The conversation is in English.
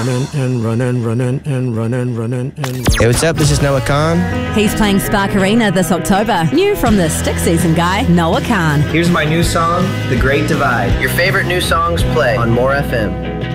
Hey, what's up? This is Noah Khan. He's playing Spark Arena this October. New from the Stick Season guy, Noah Khan. Here's my new song, The Great Divide. Your favorite new songs play on More FM.